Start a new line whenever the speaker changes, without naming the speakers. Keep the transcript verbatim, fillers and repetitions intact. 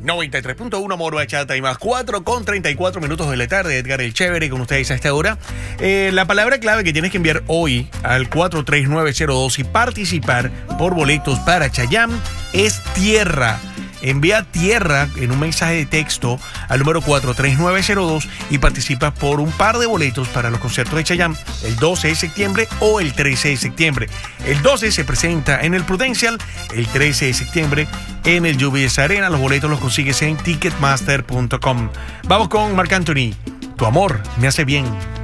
noventa y tres punto uno Moro Bachata y más cuatro con treinta y cuatro minutos de la tarde. Edgar el Chévere con ustedes a esta hora. Eh, la palabra clave que tienes que enviar hoy al cuatro tres nueve cero dos y participar por boletos para Chayanne es tierra. Envía tierra en un mensaje de texto al número cuatro tres nueve cero dos y participas por un par de boletos para los conciertos de Chayanne el doce de septiembre o el trece de septiembre. El doce se presenta en el Prudential, el trece de septiembre en el U B S Arena. Los boletos los consigues en ticketmaster punto com. Vamos con Marc Anthony. Tu amor me hace bien.